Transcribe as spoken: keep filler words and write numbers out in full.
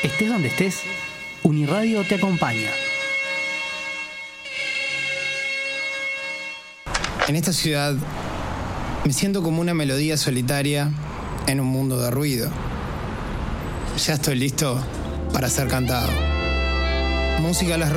Estés donde estés, Uniradio te acompaña. En esta ciudad me siento como una melodía solitaria en un mundo de ruido. Ya estoy listo para ser cantado. Música a las